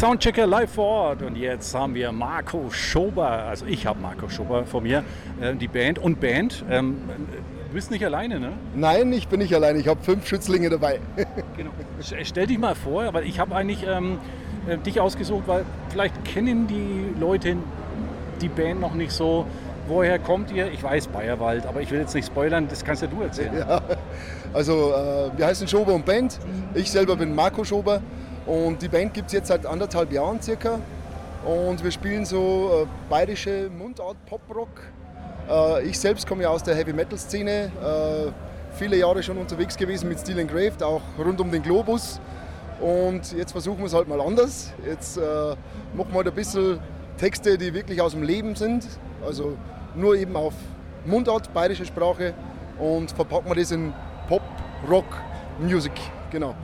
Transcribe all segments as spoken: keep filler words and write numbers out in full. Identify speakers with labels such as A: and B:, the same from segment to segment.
A: Soundchecker live vor Ort und jetzt haben wir Marco Schober, also ich habe Marco Schober vor mir, äh, die Band und Band. Ähm, du bist nicht alleine, ne?
B: Nein, ich bin nicht alleine, ich habe fünf Schützlinge dabei.
A: Genau. Stell dich mal vor, weil ich habe eigentlich ähm, dich ausgesucht, weil vielleicht kennen die Leute die Band noch nicht so. Woher kommt ihr? Ich weiß Bayerwald, aber ich will jetzt nicht spoilern, das kannst ja du erzählen.
B: Ja, also äh, wir heißen Schober und Band, ich selber bin Marco Schober. Und die Band gibt es jetzt seit anderthalb Jahren circa. Und wir spielen so äh, bayerische Mundart-Pop-Rock. Äh, ich selbst komme ja aus der Heavy-Metal-Szene. Äh, viele Jahre schon unterwegs gewesen mit Steel Engraved, auch rund um den Globus. Und jetzt versuchen wir es halt mal anders. Jetzt äh, machen wir halt ein bisschen Texte, die wirklich aus dem Leben sind. Also nur eben auf Mundart, bayerische Sprache. Und verpacken wir das in Pop, Rock, Music. Genau.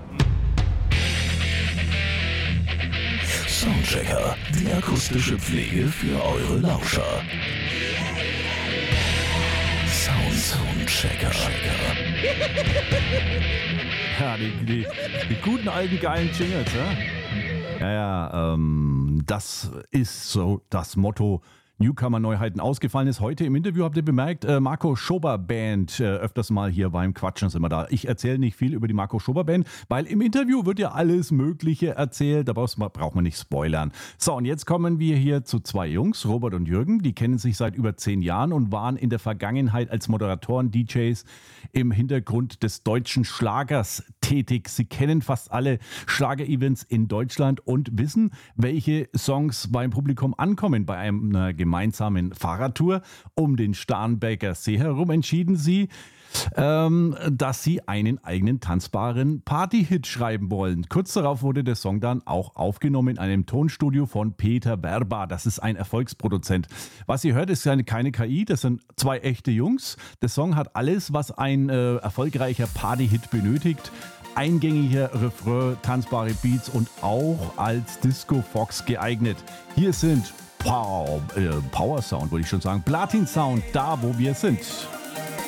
C: Soundchecker, die akustische Pflege für eure Lauscher. Sound Soundchecker.
D: Ja, die, die, die guten alten geilen Jingles, ja? Ja, ja, ähm, das ist so das Motto. Newcomer-Neuheiten ausgefallen ist. Heute im Interview habt ihr bemerkt, äh, Marco Schober Band, äh, öfters mal hier beim Quatschen sind wir da. Ich erzähle nicht viel über die Marco Schober Band, weil im Interview wird ja alles Mögliche erzählt, da braucht man nicht spoilern. So, und jetzt kommen wir hier zu zwei Jungs, Robert und Jürgen, die kennen sich seit über zehn Jahren und waren in der Vergangenheit als Moderatoren, D Js im Hintergrund des deutschen Schlagers tätig. Sie kennen fast alle Schlager-Events in Deutschland und wissen, welche Songs beim Publikum ankommen. Bei einer gemeinsamen Fahrradtour um den Starnberger See herum entschieden sie, ähm, dass sie einen eigenen tanzbaren Party-Hit schreiben wollen. Kurz darauf wurde der Song dann auch aufgenommen in einem Tonstudio von Peter Werba. Das ist ein Erfolgsproduzent. Was ihr hört, ist keine K I, das sind zwei echte Jungs. Der Song hat alles, was ein äh, erfolgreicher Party-Hit benötigt. Eingängiger Refrain, tanzbare Beats und auch als Disco-Fox geeignet. Hier sind Power, äh, Power Sound, würde ich schon sagen, Platin Sound, da wo wir sind.